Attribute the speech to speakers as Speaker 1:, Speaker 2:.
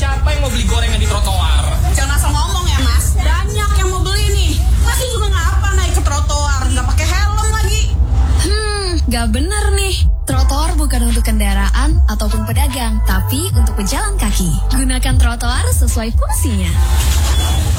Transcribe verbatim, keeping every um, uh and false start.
Speaker 1: siapa yang mau beli gorengan di trotoar?
Speaker 2: Jangan asal ngomong ya mas, banyak yang mau beli nih. Masih juga ngapa naik ke trotoar, nggak pakai helm lagi.
Speaker 3: Hmm, nggak bener nih. Trotoar bukan untuk kendaraan ataupun pedagang, tapi untuk pejalan kaki. Gunakan trotoar sesuai fungsinya.